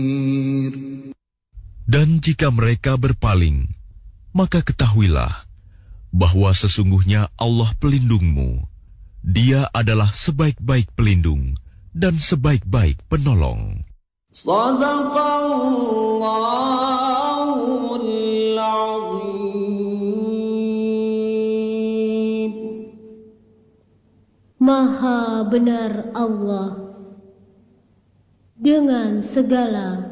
Dan jika mereka berpaling, maka ketahuilah bahwa sesungguhnya Allah pelindungmu. Dia adalah sebaik-baik pelindung dan sebaik-baik penolong. Shadaqallahul Azim. Maha benar Allah dengan segala